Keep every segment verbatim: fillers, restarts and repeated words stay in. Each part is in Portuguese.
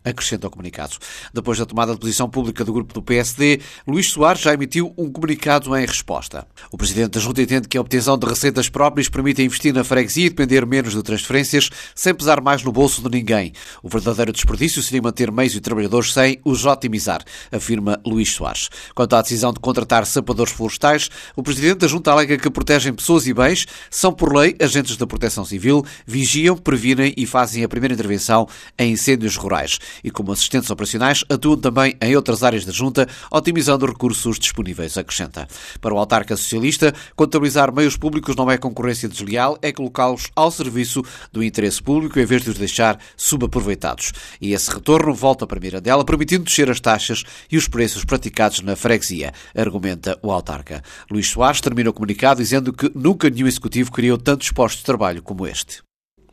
acrescenta o comunicado. Depois da tomada de posição pública do grupo do P S D, Luís Soares já emitiu um comunicado em resposta. O Presidente da Junta entende que a obtenção de receitas próprias permite investir na freguesia e depender menos de transferências, sem pesar mais no bolso de ninguém. O verdadeiro desperdício seria manter meios e trabalhadores sem os otimizar, afirma Luís Soares. Quanto à decisão de contratar sapadores florestais, o Presidente da Junta alega que protegem pessoas e bens, são por lei agentes da Proteção Civil, vigiam, previnem e fazem a primeira intervenção em incêndios rurais. E como assistentes operacionais atuam também em outras áreas da Junta, otimizando recursos disponíveis, acrescenta. Para o autarca socialista, contabilizar meios públicos não é concorrência desleal, é colocá-los ao serviço do interesse público em vez de os deixar subaproveitados. E esse retorno volta para Mirandela, permitindo descer as taxas e os preços praticados na freguesia, argumenta o autarca. Luís Soares termina o comunicado dizendo que nunca nenhum executivo criou tantos postos de trabalho como este.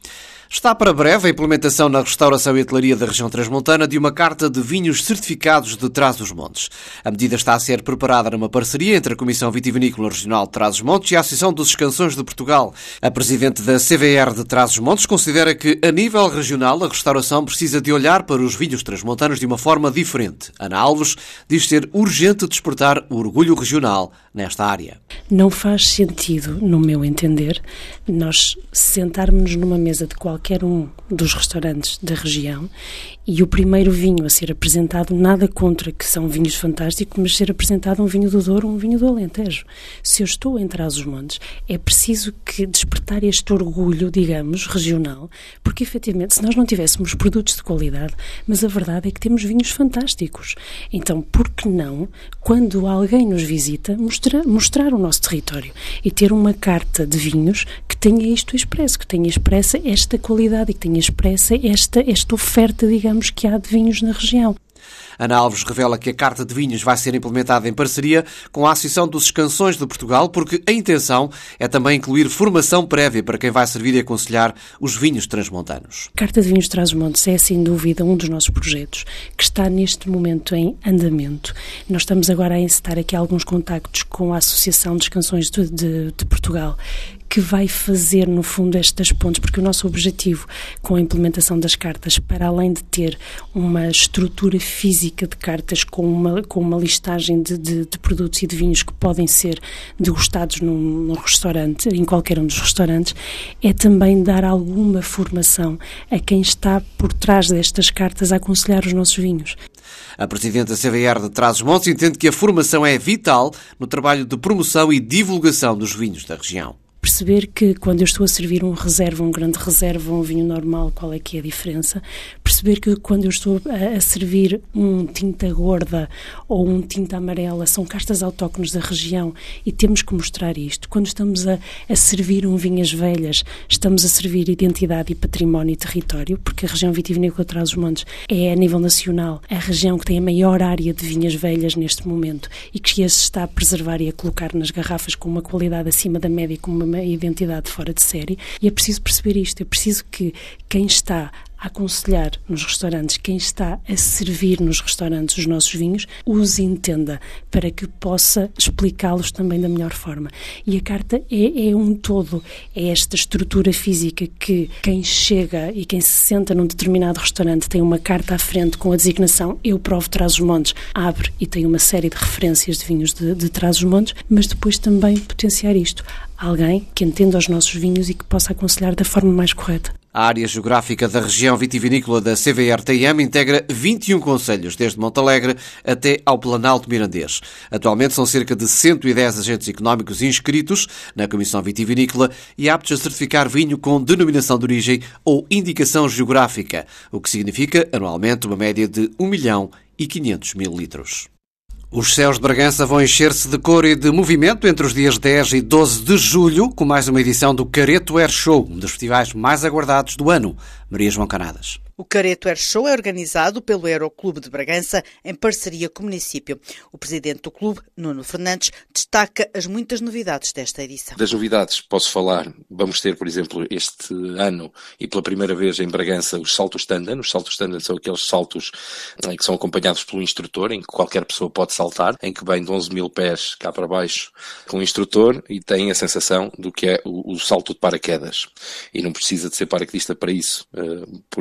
Está para breve a implementação na restauração e hotelaria da região transmontana de uma carta de vinhos certificados de Trás-os-Montes. A medida está a ser preparada numa parceria entre a Comissão Vitivinícola Regional de Trás-os-Montes e a Associação dos Escansões de Portugal. A presidente da C V R de Trás-os-Montes considera que, a nível regional, a restauração precisa de olhar para os vinhos transmontanos de uma forma diferente. Ana Alves diz ser urgente despertar o orgulho regional nesta área. Não faz sentido, no meu entender, nós sentarmos numa mesa de qualquer qualquer um dos restaurantes da região e o primeiro vinho a ser apresentado, nada contra que são vinhos fantásticos, mas ser apresentado um vinho do Douro ou um vinho do Alentejo. Se eu estou em Trás-os-Montes, é preciso que despertar este orgulho, digamos, regional, porque efetivamente, se nós não tivéssemos produtos de qualidade, mas a verdade é que temos vinhos fantásticos. Então, por que não, quando alguém nos visita, mostrar, mostrar o nosso território e ter uma carta de vinhos que tenha isto expresso, que tenha expressa esta qualidade e que tenha expressa esta, esta oferta, digamos, que há de vinhos na região. Ana Alves revela que a Carta de Vinhos vai ser implementada em parceria com a Associação dos Escansões de Portugal, porque a intenção é também incluir formação prévia para quem vai servir e aconselhar os vinhos transmontanos. A Carta de Vinhos de Trás-os-Montes é, sem dúvida, um dos nossos projetos que está neste momento em andamento. Nós estamos agora a encetar aqui alguns contactos com a Associação dos Escansões de, de, de Portugal, que vai fazer, no fundo, estas pontes, porque o nosso objetivo com a implementação das cartas, para além de ter uma estrutura física de cartas com uma, com uma listagem de, de, de produtos e de vinhos que podem ser degustados num, num restaurante, em qualquer um dos restaurantes, é também dar alguma formação a quem está por trás destas cartas a aconselhar os nossos vinhos. A Presidente da C V R de Trás-os-Montes entende que a formação é vital no trabalho de promoção e divulgação dos vinhos da região. Perceber que quando eu estou a servir um reserva, um grande reserva, um vinho normal, qual é que é a diferença? Perceber que quando eu estou a, a servir um tinta gorda ou um tinta amarela, são castas autóctones da região e temos que mostrar isto. Quando estamos a, a servir um vinhas velhas, estamos a servir identidade e património e território, porque a região vitivinícola de Trás-os-Montes é, a nível nacional, a região que tem a maior área de vinhas velhas neste momento e que se está a preservar e a colocar nas garrafas com uma qualidade acima da média, com uma uma identidade fora de série, e é preciso perceber isto, é preciso que quem está a aconselhar nos restaurantes, quem está a servir nos restaurantes os nossos vinhos, os entenda, para que possa explicá-los também da melhor forma. E a carta é, é um todo, é esta estrutura física que quem chega e quem se senta num determinado restaurante tem uma carta à frente com a designação Eu Provo Trás-os-Montes, abre e tem uma série de referências de vinhos de, de Trás-os-Montes, mas depois também potenciar isto. Alguém que entenda os nossos vinhos e que possa aconselhar da forma mais correta. A área geográfica da região vitivinícola da C V R T M integra vinte e um concelhos, desde Montalegre até ao Planalto Mirandês. Atualmente são cerca de cento e dez agentes económicos inscritos na Comissão Vitivinícola e aptos a certificar vinho com denominação de origem ou indicação geográfica, o que significa, anualmente, uma média de um milhão e quinhentos mil litros. Os céus de Bragança vão encher-se de cor e de movimento entre os dias dez e doze de julho, com mais uma edição do Careto Air Show, um dos festivais mais aguardados do ano. Maria João Canadas. O Careto Air Show é organizado pelo Aeroclube de Bragança em parceria com o município. O presidente do clube, Nuno Fernandes, destaca as muitas novidades desta edição. Das novidades posso falar, vamos ter, por exemplo, este ano e pela primeira vez em Bragança os saltos standard. Os saltos standard são aqueles saltos em que são acompanhados pelo instrutor, em que qualquer pessoa pode saltar, em que vem de onze mil pés cá para baixo com o instrutor e tem a sensação do que é o, o salto de paraquedas. E não precisa de ser paraquedista para isso, porque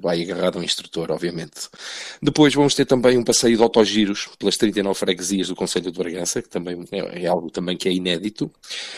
vai agarrado a um instrutor, obviamente. Depois vamos ter também um passeio de autogiros pelas trinta e nove freguesias do concelho de Bragança, que também é, é algo também que é inédito.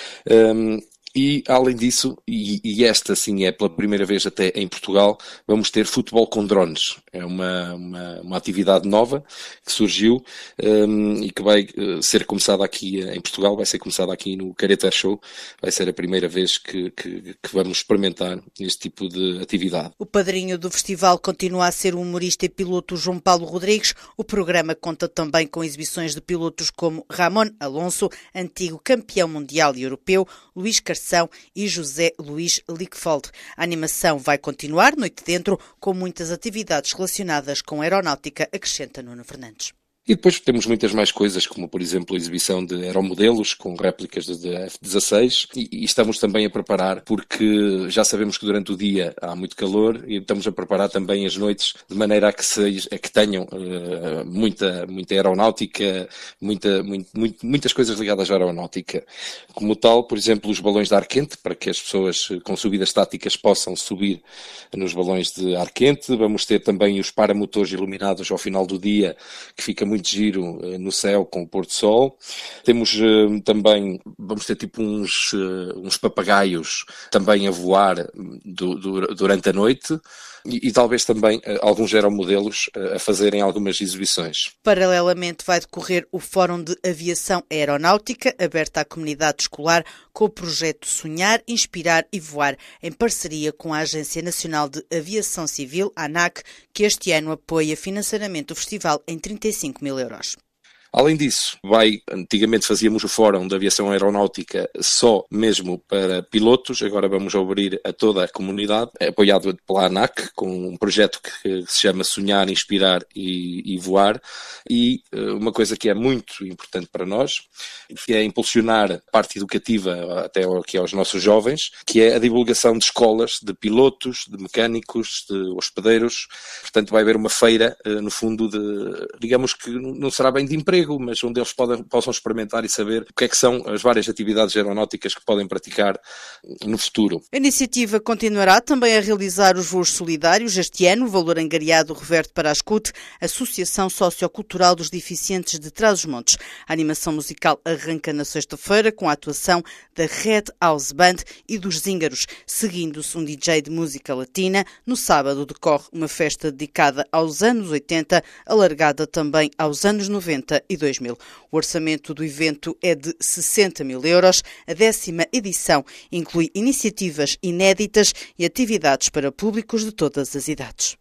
Um, E, além disso, e, e esta sim é pela primeira vez até em Portugal, vamos ter futebol com drones. É uma, uma, uma atividade nova que surgiu um, e que vai uh, ser começada aqui em Portugal, vai ser começada aqui no Careta Show. Vai ser a primeira vez que, que, que vamos experimentar este tipo de atividade. O padrinho do festival continua a ser o humorista e piloto João Paulo Rodrigues. O programa conta também com exibições de pilotos como Ramon Alonso, antigo campeão mundial e europeu, Luís Carceiro e José Luís Lickfeld. A animação vai continuar noite dentro, com muitas atividades relacionadas com aeronáutica, acrescenta Nuno Fernandes. E depois temos muitas mais coisas, como por exemplo a exibição de aeromodelos com réplicas de F dezasseis e, e estamos também a preparar, porque já sabemos que durante o dia há muito calor e estamos a preparar também as noites de maneira a que, se, a que tenham uh, muita, muita aeronáutica, muita, muito, muito, muitas coisas ligadas à aeronáutica. Como tal, por exemplo, os balões de ar quente, para que as pessoas com subidas estáticas possam subir nos balões de ar quente. Vamos ter também os paramotores iluminados ao final do dia, que fica muito giro uh, no céu com o pôr do sol. Temos uh, também, vamos ter tipo uns, uh, uns papagaios também a voar do, do, durante a noite e, e talvez também uh, alguns aeromodelos uh, a fazerem algumas exibições. Paralelamente vai decorrer o Fórum de Aviação Aeronáutica, aberto à comunidade escolar, com o projeto Sonhar, Inspirar e Voar, em parceria com a Agência Nacional de Aviação Civil, a ANAC, que este ano apoia financeiramente o festival em trinta e cinco mil euros. Além disso, vai, antigamente fazíamos o Fórum de Aviação Aeronáutica só mesmo para pilotos, agora vamos abrir a toda a comunidade, apoiado pela ANAC, com um projeto que se chama Sonhar, Inspirar e, e Voar, e uma coisa que é muito importante para nós, que é impulsionar a parte educativa até aqui aos nossos jovens, que é a divulgação de escolas, de pilotos, de mecânicos, de hospedeiros. Portanto, vai haver uma feira, no fundo, de, digamos que não será bem de emprego, mas onde eles podem, possam experimentar e saber o que é que são as várias atividades aeronáuticas que podem praticar no futuro. A iniciativa continuará também a realizar os voos solidários. Este ano, o valor angariado reverte para a SCUT, Associação Sociocultural dos Deficientes de Trás-os-Montes. A animação musical arranca na sexta-feira com a atuação da Red House Band e dos Zíngaros, seguindo-se um D J de música latina. No sábado decorre uma festa dedicada aos anos oitenta, alargada também aos anos noventa e dois mil. O orçamento do evento é de sessenta mil euros. A décima edição inclui iniciativas inéditas e atividades para públicos de todas as idades.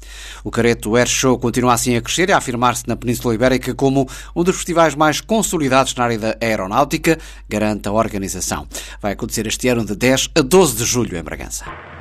O Careto Air Show continua assim a crescer e a afirmar-se na Península Ibérica como um dos festivais mais consolidados na área da aeronáutica, garante a organização. Vai acontecer este ano de dez a doze de julho em Bragança.